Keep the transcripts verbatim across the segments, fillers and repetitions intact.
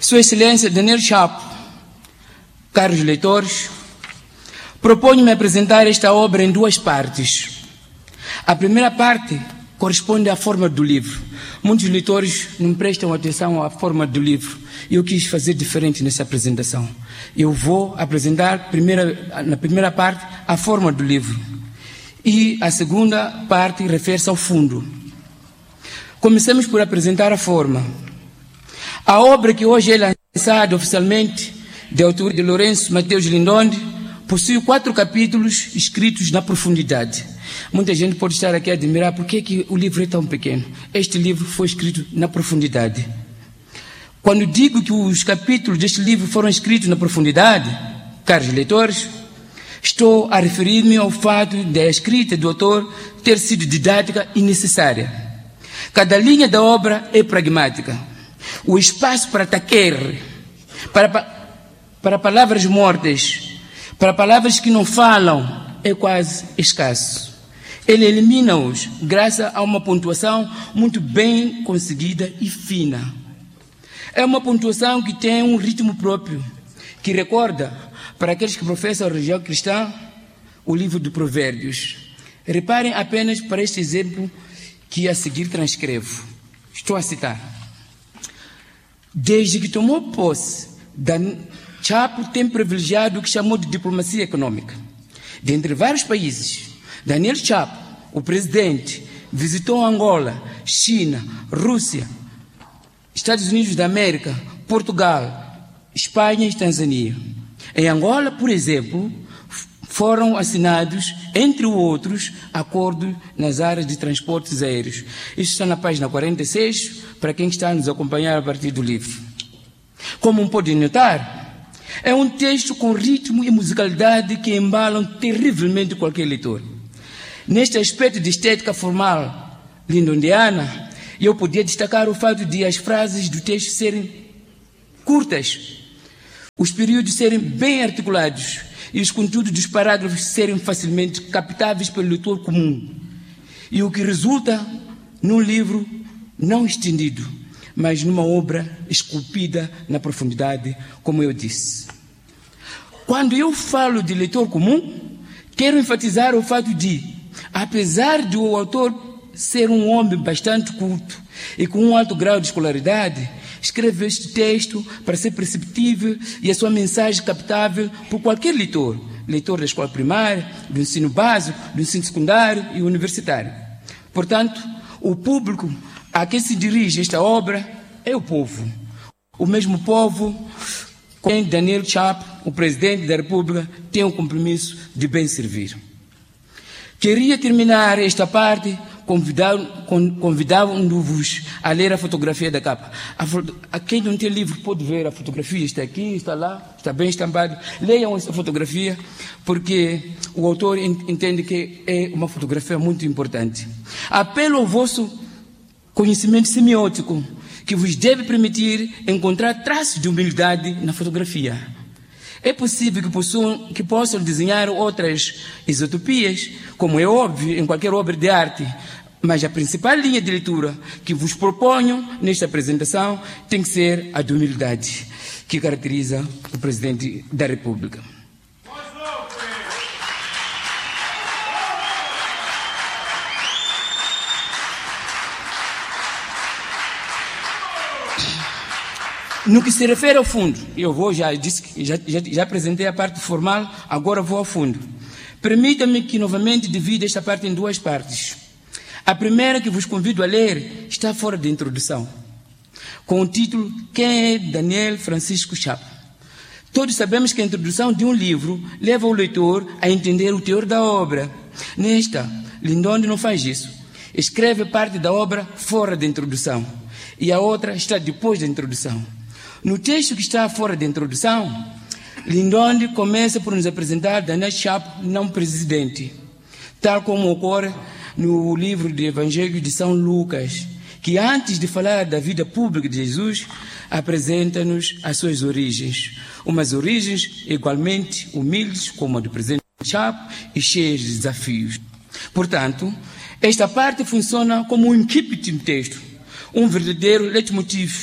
Sua Excelência Daniel Chapo, caros leitores, proponho-me apresentar esta obra em duas partes. A primeira parte corresponde à forma do livro. Muitos leitores não prestam atenção à forma do livro e eu quis fazer diferente nessa apresentação. Eu vou apresentar primeira, na primeira parte a forma do livro e a segunda parte refere-se ao fundo. Comecemos por apresentar a forma. A obra que hoje é lançada oficialmente, de autoria de Lourenço Mateus Lindonde, possui quatro capítulos escritos na profundidade. Muita gente pode estar aqui a admirar por que, que o livro é tão pequeno. Este livro foi escrito na profundidade. Quando digo que os capítulos deste livro foram escritos na profundidade, caros leitores, estou a referir-me ao fato da escrita do autor ter sido didática e necessária. Cada linha da obra é pragmática. O espaço para taquer, para, para palavras mortas, para palavras que não falam, é quase escasso. Ele elimina-os graças a uma pontuação muito bem conseguida e fina. É uma pontuação que tem um ritmo próprio, que recorda, para aqueles que professam a religião cristã, o livro de Provérbios. Reparem apenas para este exemplo que a seguir transcrevo. Estou a citar. Desde que tomou posse, Dan Chapo tem privilegiado o que chamou de diplomacia econômica. Dentre vários países, Daniel Chapo, o presidente, visitou Angola, China, Rússia, Estados Unidos da América, Portugal, Espanha e Tanzânia. Em Angola, por exemplo, foram assinados, entre outros, acordos nas áreas de transportes aéreos. Isso está na página quarenta e seis, para quem está a nos acompanhar a partir do livro. Como podem notar, é um texto com ritmo e musicalidade que embalam terrivelmente qualquer leitor. Neste aspecto de estética formal lindondiana, eu podia destacar o fato de as frases do texto serem curtas, os períodos serem bem articulados e os conteúdos dos parágrafos serem facilmente captáveis pelo leitor comum. E o que resulta num livro não estendido, mas numa obra esculpida na profundidade, como eu disse. Quando eu falo de leitor comum, quero enfatizar o fato de, apesar de o autor ser um homem bastante culto e com um alto grau de escolaridade, escreve este texto para ser perceptível e a sua mensagem captável por qualquer leitor, leitor da escola primária, do ensino básico, do ensino secundário e universitário. Portanto, o público a quem se dirige esta obra é o povo. O mesmo povo com quem Daniel Chapo, o presidente da República, tem o compromisso de bem servir. Queria terminar esta parte convidando-vos a ler a fotografia da capa. A, a quem não tem livro pode ver a fotografia, está aqui, está lá, está bem estampado. Leiam essa fotografia, porque o autor entende que é uma fotografia muito importante. Apelo ao vosso conhecimento semiótico, que vos deve permitir encontrar traços de humildade na fotografia. É possível que possam, que possam desenhar outras isotopias, como é óbvio em qualquer obra de arte, mas a principal linha de leitura que vos proponho nesta apresentação tem que ser a de humildade, que caracteriza o Presidente da República. No que se refere ao fundo, eu vou, já, disse, já, já, já apresentei a parte formal, agora vou ao fundo. Permita-me que novamente divida esta parte em duas partes. A primeira, que vos convido a ler, está fora da introdução, com o título Quem é Daniel Francisco Chapo? Todos sabemos que a introdução de um livro leva o leitor a entender o teor da obra. Nesta, Lindonde não faz isso. Escreve parte da obra fora da introdução e a outra está depois da introdução. No texto que está fora da introdução, Lindonde começa por nos apresentar Daniel Chapo não presidente, tal como ocorre no livro do Evangelho de São Lucas, que antes de falar da vida pública de Jesus, apresenta-nos as suas origens. Umas origens igualmente humildes, como a do presidente Chapo, e cheias de desafios. Portanto, esta parte funciona como um incipit no texto, um verdadeiro leitmotiv,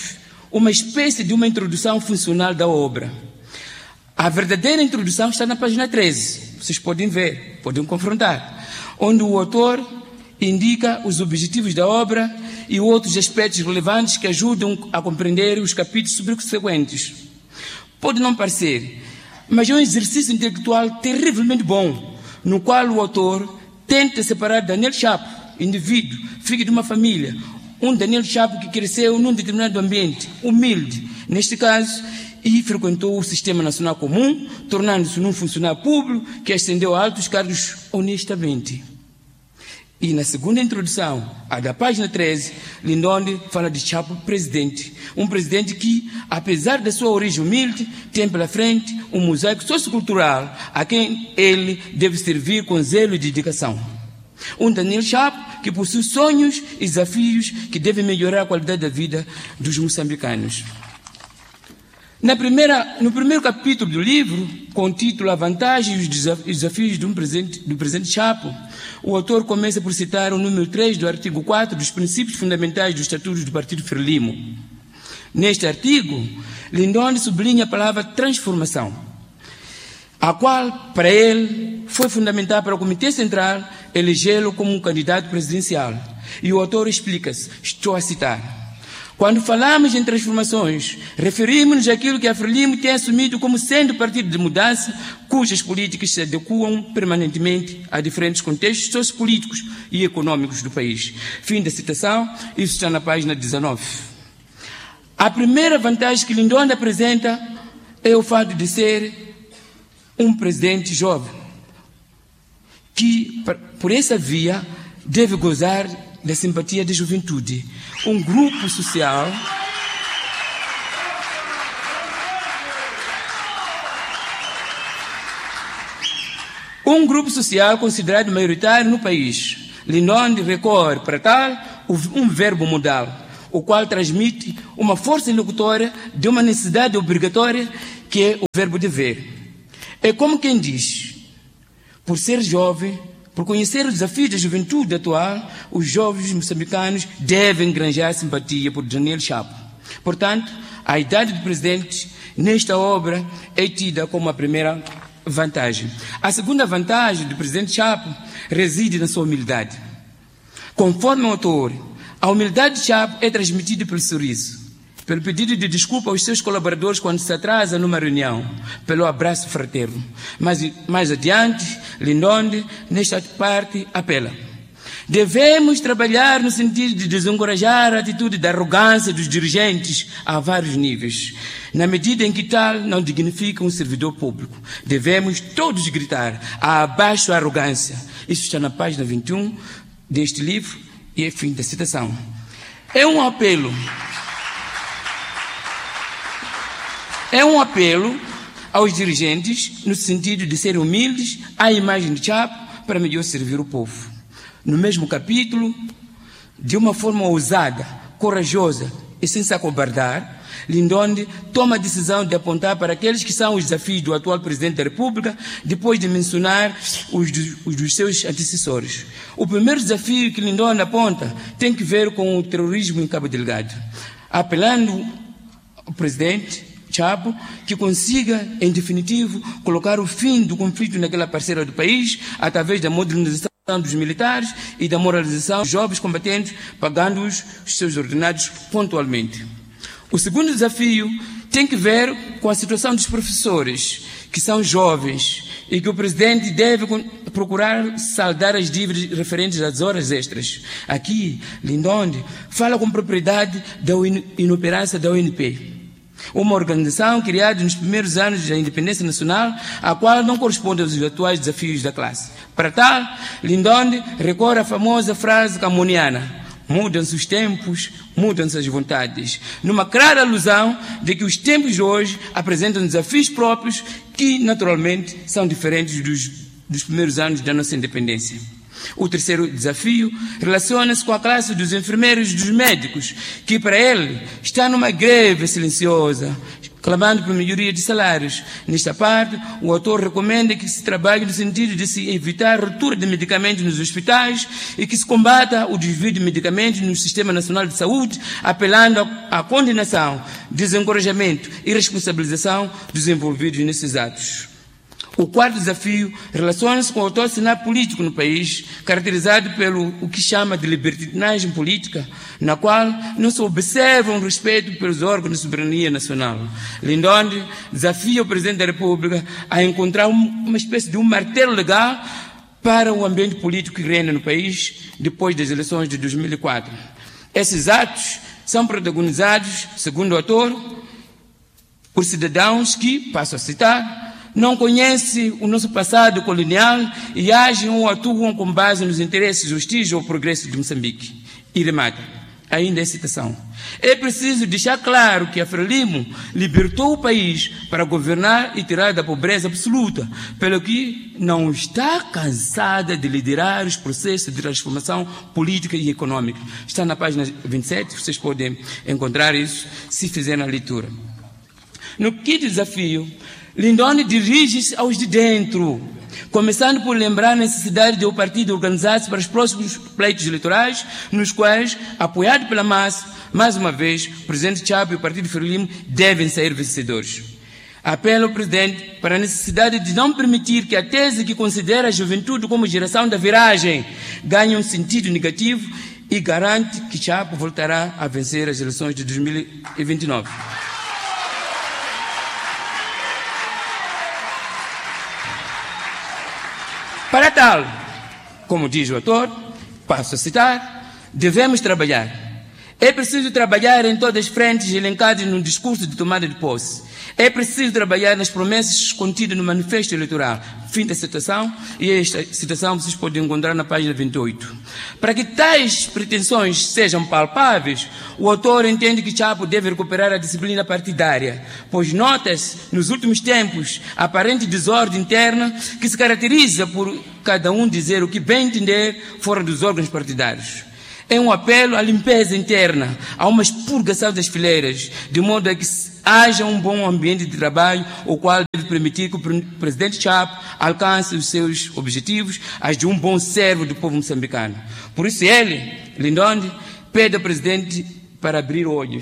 uma espécie de uma introdução funcional da obra. A verdadeira introdução está na página treze. Vocês podem ver, podem confrontar, onde o autor indica os objetivos da obra e outros aspectos relevantes que ajudam a compreender os capítulos subsequentes. Pode não parecer, mas é um exercício intelectual terrivelmente bom, no qual o autor tenta separar Daniel Chapo, indivíduo, filho de uma família, um Daniel Chapo que cresceu num determinado ambiente, humilde, neste caso, e frequentou o Sistema Nacional Comum, tornando-se num funcionário público que ascendeu a altos cargos honestamente. E na segunda introdução, a da página treze, Lindonde fala de Chapo presidente. Um presidente que, apesar da sua origem humilde, tem pela frente um mosaico sociocultural a quem ele deve servir com zelo e dedicação. Um Daniel Chapo que possui sonhos e desafios que devem melhorar a qualidade da vida dos moçambicanos. Na primeira, no primeiro capítulo do livro, com o título A Vantagem e os Desafios de um presidente, do Presidente Chapo, o autor começa por citar o número três do artigo quatro dos princípios fundamentais dos estatutos do Partido Frelimo. Neste artigo, Lindonde sublinha a palavra transformação, a qual, para ele, foi fundamental para o Comitê Central elegê-lo como um candidato presidencial. E o autor explica-se, estou a citar: quando falamos em transformações, referimos-nos àquilo que a Frelimo tem assumido como sendo partido de mudança, cujas políticas se adequam permanentemente a diferentes contextos sociopolíticos e econômicos do país. Fim da citação, isso está na página dezenove. A primeira vantagem que Lindonde apresenta é o fato de ser um presidente jovem, que, por essa via, deve gozar da simpatia da juventude. Um grupo social um grupo social considerado maioritário no país. Lindonde recorre para tal um verbo modal, o qual transmite uma força locutória de uma necessidade obrigatória que é o verbo dever. É como quem diz, por ser jovem, por conhecer os desafios da juventude atual, os jovens moçambicanos devem granjar simpatia por Daniel Chapo. Portanto, a idade do presidente nesta obra é tida como a primeira vantagem. A segunda vantagem do presidente Chapo reside na sua humildade. Conforme o autor, a humildade de Chapo é transmitida pelo sorriso, pelo pedido de desculpa aos seus colaboradores quando se atrasa numa reunião, pelo abraço fraterno. Mas mais adiante, Lindonde, nesta parte, apela: devemos trabalhar no sentido de desencorajar a atitude da arrogância dos dirigentes a vários níveis, na medida em que tal não dignifica um servidor público. Devemos todos gritar: abaixo a arrogância. Isso está na página vinte e um deste livro e é fim da citação. É um apelo É um apelo aos dirigentes no sentido de serem humildes à imagem de Chapo para melhor servir o povo. No mesmo capítulo, de uma forma ousada, corajosa e sem se acobardar, Lindonde toma a decisão de apontar para aqueles que são os desafios do atual Presidente da República, depois de mencionar os, do, os dos seus antecessores. O primeiro desafio que Lindonde aponta tem que ver com o terrorismo em Cabo Delgado, apelando ao Presidente Chapo que consiga, em definitivo, colocar o fim do conflito naquela parceira do país através da modernização dos militares e da moralização dos jovens combatentes, pagando-os os seus ordenados pontualmente. O segundo desafio tem que ver com a situação dos professores, que são jovens e que o presidente deve procurar saldar as dívidas referentes às horas extras. Aqui, Lindonde fala com propriedade da inoperância da O N P, uma organização criada nos primeiros anos da independência nacional, a qual não corresponde aos atuais desafios da classe. Para tal, Lindonde recorre à famosa frase camoniana: mudam-se os tempos, mudam-se as vontades, numa clara alusão de que os tempos de hoje apresentam desafios próprios que, naturalmente, são diferentes dos, dos primeiros anos da nossa independência. O terceiro desafio relaciona-se com a classe dos enfermeiros e dos médicos, que para ele está numa greve silenciosa, clamando por melhoria de salários. Nesta parte, o autor recomenda que se trabalhe no sentido de se evitar a ruptura de medicamentos nos hospitais e que se combata o desvio de medicamentos no Sistema Nacional de Saúde, apelando à condenação, desencorajamento e responsabilização dos envolvidos nesses atos. O quarto desafio relaciona-se com o atual cenário político no país, caracterizado pelo o que chama de libertinagem política, na qual não se observa um respeito pelos órgãos de soberania nacional. Lindonde desafia o Presidente da República a encontrar um, uma espécie de um martelo legal para o ambiente político que reina no país depois das eleições de dois mil e quatro. Esses atos são protagonizados, segundo o autor, por cidadãos que, passo a citar, não conhecem o nosso passado colonial e agem ou atuam com base nos interesses hostis ao progresso de Moçambique. E remata, ainda é citação. É preciso deixar claro que a Frelimo libertou o país para governar e tirar da pobreza absoluta, pelo que não está cansada de liderar os processos de transformação política e econômica. Está na página vinte e sete, vocês podem encontrar isso se fizerem a leitura. No quinto desafio, Lindonde dirige-se aos de dentro, começando por lembrar a necessidade de o partido organizar-se para os próximos pleitos eleitorais, nos quais, apoiado pela massa, mais uma vez, o Presidente Chapo e o Partido Frelimo devem sair vencedores. Apela ao Presidente para a necessidade de não permitir que a tese que considera a juventude como geração da viragem ganhe um sentido negativo e garante que Chapo voltará a vencer as eleições de dois mil e vinte e nove. Para tal, como diz o autor, passo a citar, devemos trabalhar. É preciso trabalhar em todas as frentes elencadas no discurso de tomada de posse. É preciso trabalhar nas promessas contidas no manifesto eleitoral. Fim da citação, e esta citação vocês podem encontrar na página vinte e oito. Para que tais pretensões sejam palpáveis, o autor entende que Chapo deve recuperar a disciplina partidária, pois nota-se, nos últimos tempos, a aparente desordem interna que se caracteriza por cada um dizer o que bem entender fora dos órgãos partidários. É um apelo à limpeza interna, a uma expurgação das fileiras, de modo a que haja um bom ambiente de trabalho, o qual deve permitir que o Presidente Chapo alcance os seus objetivos, as de um bom servo do povo moçambicano. Por isso ele, Lindonde, pede ao Presidente para abrir olhos.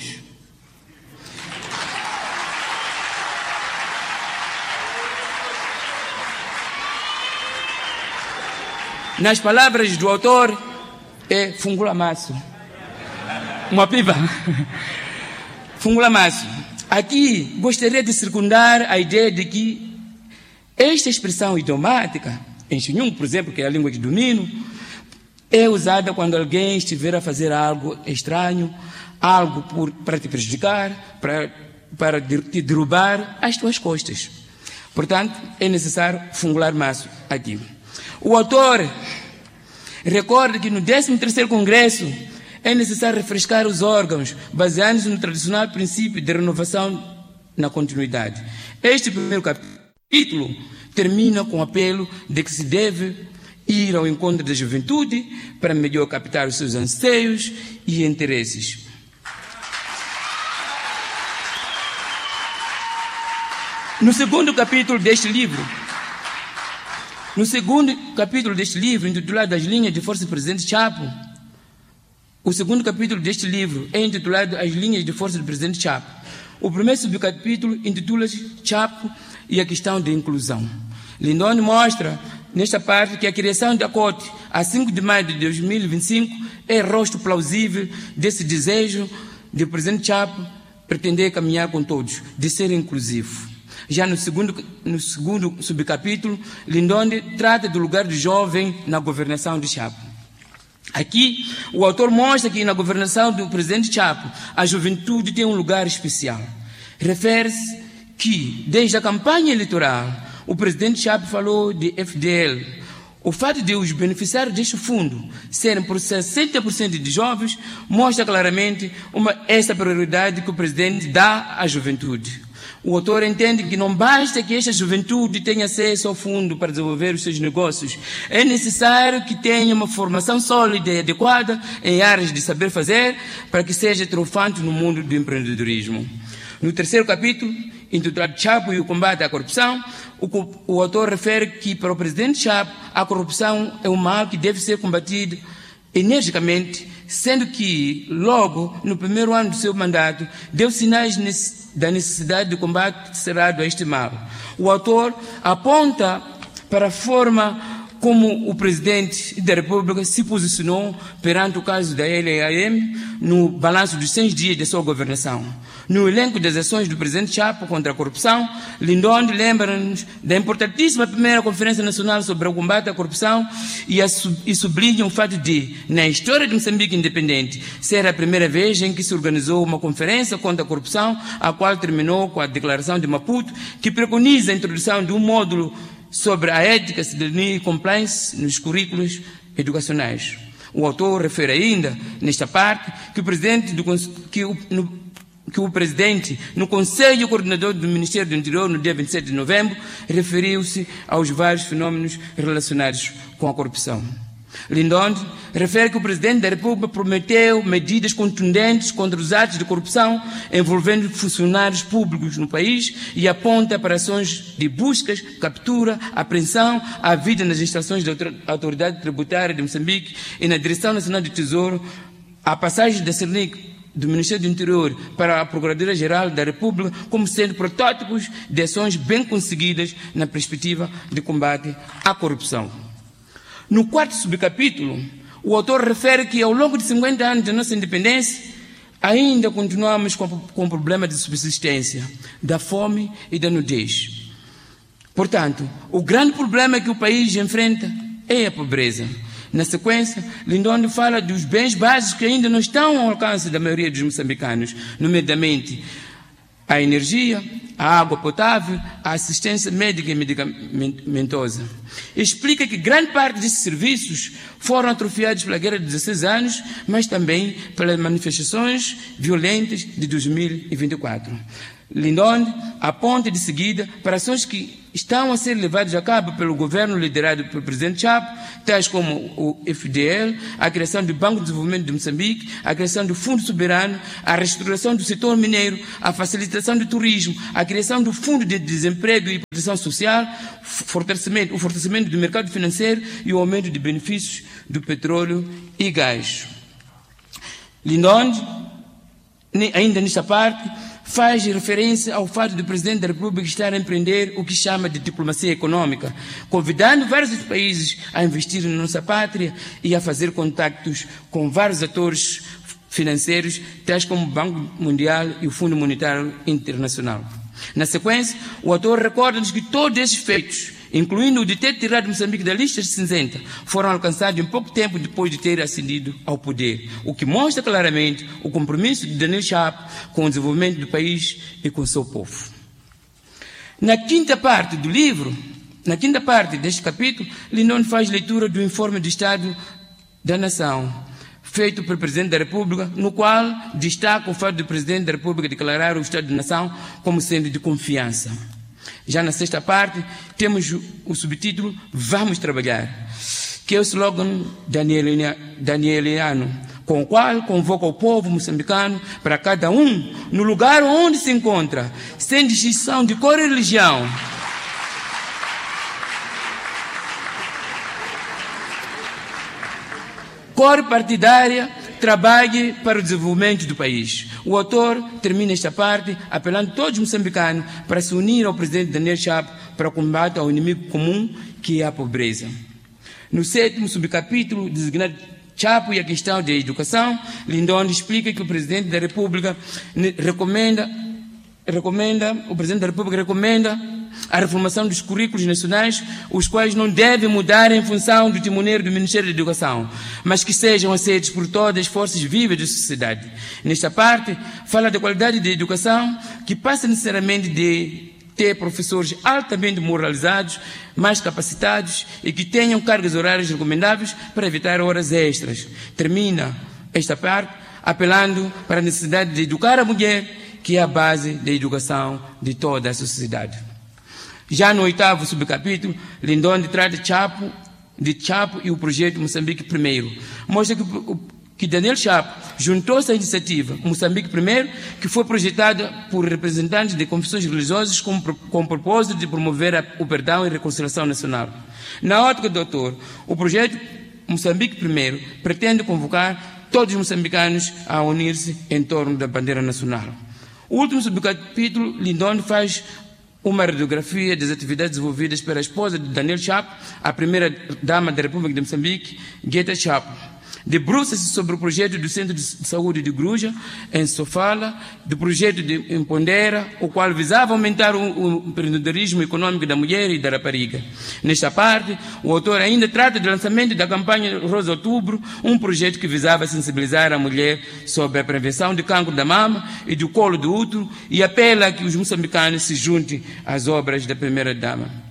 Nas palavras do autor, é fungulamaço. Uma pipa. Fungulamaço. Aqui gostaria de circundar a ideia de que esta expressão idiomática, em Xinhung, por exemplo, que é a língua que domino, é usada quando alguém estiver a fazer algo estranho, algo por, para te prejudicar, para, para te derrubar às tuas costas. Portanto, é necessário fungular maço aqui. O autor recorda que no décimo terceiro Congresso é necessário refrescar os órgãos, baseando-se no tradicional princípio de renovação na continuidade. Este primeiro capítulo termina com o apelo de que se deve ir ao encontro da juventude para melhor captar os seus anseios e interesses. No segundo capítulo deste livro, No segundo capítulo deste livro, intitulado As Linhas de Força do Presidente Chapo, o segundo capítulo deste livro é intitulado As Linhas de Força do Presidente Chapo. O primeiro subcapítulo intitula-se Chapo e a Questão da Inclusão. Lindonde mostra, nesta parte, que a criação da C O T, a cinco de maio de dois mil e vinte e cinco, é rosto plausível desse desejo de o Presidente Chapo pretender caminhar com todos, de ser inclusivo. Já no segundo, no segundo subcapítulo, Lindonde trata do lugar do jovem na governação de Chapo. Aqui, o autor mostra que na governação do Presidente Chapo, a juventude tem um lugar especial. Refere-se que, desde a campanha eleitoral, o Presidente Chapo falou de F D L. O fato de os beneficiários deste fundo serem por sessenta por cento de jovens mostra claramente uma, essa prioridade que o Presidente dá à juventude. O autor entende que não basta que esta juventude tenha acesso ao fundo para desenvolver os seus negócios. É necessário que tenha uma formação sólida e adequada em áreas de saber fazer para que seja triunfante no mundo do empreendedorismo. No terceiro capítulo, intitulado Chapo e o combate à corrupção, o, o autor refere que, para o presidente Chapo, a corrupção é um mal que deve ser combatido energicamente, sendo que, logo, no primeiro ano do seu mandato, deu sinais da necessidade de combate cerrado a este mal. O autor aponta para a forma como o Presidente da República se posicionou perante o caso da L A M no balanço dos cem dias de sua governação. No elenco das ações do Presidente Chapo contra a corrupção, Lindon lembra-nos da importantíssima primeira Conferência Nacional sobre o Combate à Corrupção e, a, e sublinha o fato de, na história de Moçambique independente, ser a primeira vez em que se organizou uma conferência contra a corrupção, a qual terminou com a Declaração de Maputo, que preconiza a introdução de um módulo sobre a ética, cidadania e compliance nos currículos educacionais. O autor refere ainda, nesta parte, que o presidente, do, que o, no, que o presidente no Conselho Coordenador do Ministério do Interior, no dia vinte e sete de novembro, referiu-se aos vários fenômenos relacionados com a corrupção. Lindon refere que o Presidente da República prometeu medidas contundentes contra os atos de corrupção envolvendo funcionários públicos no país e aponta para ações de buscas, captura, apreensão à vida nas instalações da Autoridade Tributária de Moçambique e na Direção Nacional do Tesouro, a passagem da Cernic do Ministério do Interior para a Procuradoria-Geral da República como sendo protótipos de ações bem conseguidas na perspectiva de combate à corrupção. No quarto subcapítulo, o autor refere que ao longo de cinquenta anos da nossa independência, ainda continuamos com, com o problema de subsistência, da fome e da nudez. Portanto, o grande problema que o país enfrenta é a pobreza. Na sequência, Lindon fala dos bens básicos que ainda não estão ao alcance da maioria dos moçambicanos, nomeadamente a energia, a água potável, a assistência médica e medicamentosa. Explica que grande parte desses serviços foram atrofiados pela guerra de dezesseis anos, mas também pelas manifestações violentas de dois mil e vinte e quatro. Lindon aponta de seguida para ações que estão a ser levadas a cabo pelo governo liderado pelo Presidente Chapo, tais como o F D L, a criação do Banco de Desenvolvimento de Moçambique, a criação do Fundo Soberano, a reestruturação do setor mineiro, a facilitação do turismo, a criação do Fundo de Desemprego e Proteção Social, fortalecimento, o fortalecimento do mercado financeiro e o aumento de benefícios do petróleo e gás. Lindon, ainda nesta parte, faz referência ao fato do Presidente da República estar a empreender o que chama de diplomacia econômica, convidando vários países a investir na nossa pátria e a fazer contactos com vários atores financeiros, tais como o Banco Mundial e o Fundo Monetário Internacional. Na sequência, o autor recorda-nos que todos esses feitos, incluindo o de ter tirado Moçambique da lista cinzenta, foram alcançados em pouco tempo depois de ter ascendido ao poder, o que mostra claramente o compromisso de Daniel Chapo com o desenvolvimento do país e com o seu povo. Na quinta parte do livro, na quinta parte deste capítulo, Lindon faz leitura do informe de Estado da Nação, feito pelo Presidente da República, no qual destaca o fato do Presidente da República declarar o Estado da Nação como sendo de confiança. Já na sexta parte, temos o subtítulo Vamos Trabalhar, que é o slogan danieliano, com o qual convoca o povo moçambicano para cada um, no lugar onde se encontra, sem distinção de cor e religião, cor partidária, trabalhe para o desenvolvimento do país. O autor termina esta parte apelando a todos os moçambicanos para se unir ao presidente Daniel Chapo para o combate ao inimigo comum, que é a pobreza. No sétimo subcapítulo, designado Chapo e a questão da educação, Lindon explica que o presidente da República recomenda, recomenda, o presidente da República recomenda a reformação dos currículos nacionais, os quais não devem mudar em função do timoneiro do Ministério da Educação, mas que sejam aceitos por todas as forças vivas da sociedade. Nesta parte, fala da qualidade da educação, que passa necessariamente de ter professores altamente moralizados, mais capacitados e que tenham cargas horárias recomendáveis para evitar horas extras. Termina esta parte apelando para a necessidade de educar a mulher, que é a base da educação de toda a sociedade. Já no oitavo subcapítulo, Lindon trata Chapo, de Chapo e o projeto Moçambique Primeiro. Mostra que o, que Daniel Chapo juntou-se à iniciativa Moçambique Primeiro, que foi projetada por representantes de confissões religiosas com, com o propósito de promover a, o perdão e a reconciliação nacional. Na ótica do autor, o projeto Moçambique Primeiro pretende convocar todos os moçambicanos a unir-se em torno da bandeira nacional. O último subcapítulo, Lindon, faz uma radiografia das atividades desenvolvidas pela esposa de Daniel Chapo, a primeira dama da República de Moçambique, Guetta Chapo. Debruça-se sobre o projeto do Centro de Saúde de Gruja, em Sofala, do projeto de Impondera, o qual visava aumentar o, o empreendedorismo econômico da mulher e da rapariga. Nesta parte, o autor ainda trata do lançamento da campanha Rosa Outubro, um projeto que visava sensibilizar a mulher sobre a prevenção do cancro da mama e do colo do útero e apela a que os moçambicanos se juntem às obras da primeira-dama.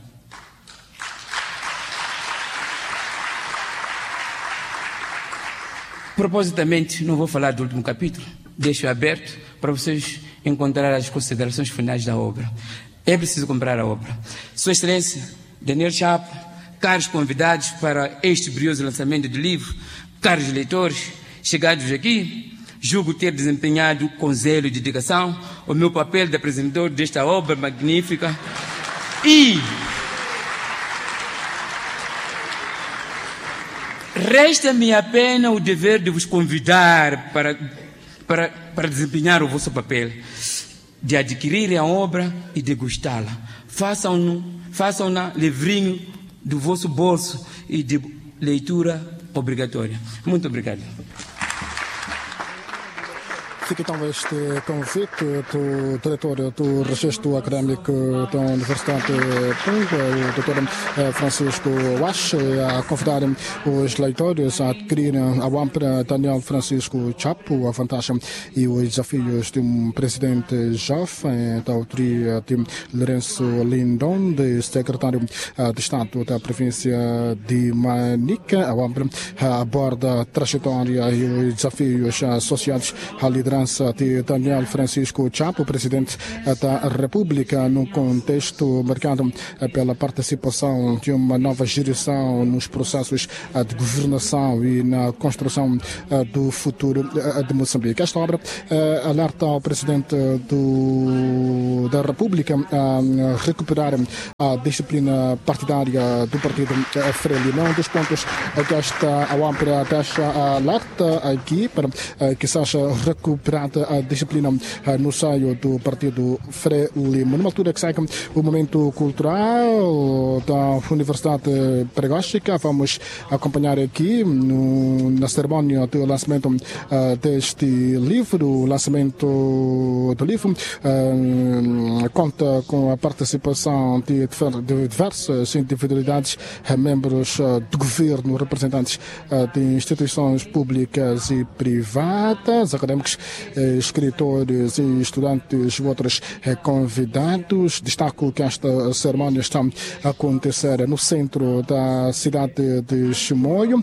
Propositamente, não vou falar do último capítulo, deixo aberto para vocês encontrar as considerações finais da obra. É preciso comprar a obra. Sua Excelência, Daniel Chapo, caros convidados para este brioso lançamento do livro, caros leitores, chegados aqui, julgo ter desempenhado com zelo e dedicação o meu papel de apresentador desta obra magnífica e resta-me apenas o dever de vos convidar para, para, para desempenhar o vosso papel, de adquirir a obra e de gostá-la. Façam-na façam livrinho do vosso bolso e de leitura obrigatória. Muito obrigado. Fica então este convite do diretor do registro académico da Universidade de Pumba, o doutor Francisco Wash, a convidar os leitores a adquirir a obra Daniel Francisco Chapo, a vantagem e os desafios de um presidente jovem, da autoria de Lourenço Lindon, de secretário de Estado da província de Manica. A obra aborda a trajetória e os desafios associados à liderança de Daniel Francisco Chapo, presidente da República, num contexto marcado pela participação de uma nova geração nos processos de governação e na construção do futuro de Moçambique. Esta obra alerta ao presidente do, da República a recuperar a disciplina partidária do partido Frelimo. Um dos pontos que esta obra deixa alerta aqui para que seja recuperada a disciplina no seio do partido Frelimo. Numa altura que segue o momento cultural da Universidade Pedagógica, vamos acompanhar aqui no, na cerimónia do lançamento uh, deste livro. O lançamento do livro uh, conta com a participação de, de diversas individualidades, uh, membros uh, do governo, representantes uh, de instituições públicas e privadas, académicos, escritores e estudantes e outros convidados. Destaco que esta cerimónia está a acontecer no centro da cidade de Chimoio,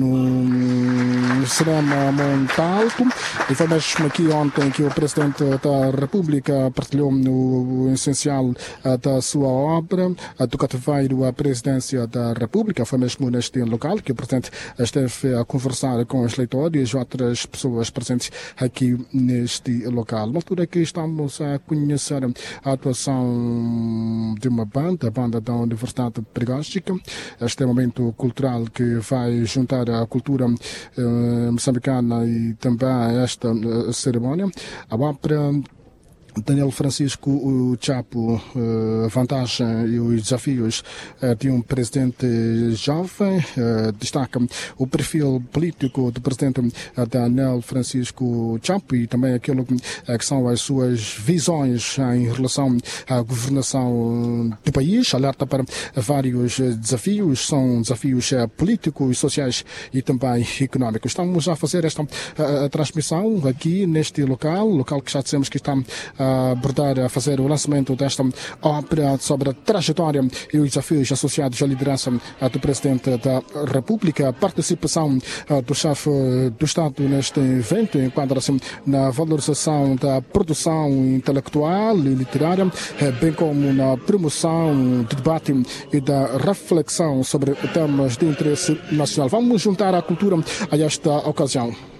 no cinema Montalto, e foi mesmo aqui ontem que o Presidente da República partilhou o essencial da sua obra, do cativeiro à Presidência da República. Foi mesmo neste local que o Presidente esteve a conversar com os leitores e outras pessoas presentes aqui neste local. Na altura que estamos a conhecer a atuação de uma banda, a banda da Universidade Pedagógica. Este é um momento cultural que vai juntar a cultura eh, moçambicana e também esta eh, cerimónia. A ópera Daniel Francisco Chapo, a vantagem e os desafios de um presidente jovem. Destaca o perfil político do presidente Daniel Francisco Chapo e também aquilo que são as suas visões em relação à governação do país. Alerta para vários desafios, são desafios políticos, sociais e também económicos. Estamos a fazer esta a, a transmissão aqui neste local, local que já dissemos que está a abordar, a fazer o lançamento desta ópera sobre a trajetória e os desafios associados à liderança do Presidente da República. A participação do chefe do Estado neste evento enquadra-se na valorização da produção intelectual e literária, bem como na promoção do debate e da reflexão sobre temas de interesse nacional. Vamos juntar a cultura a esta ocasião.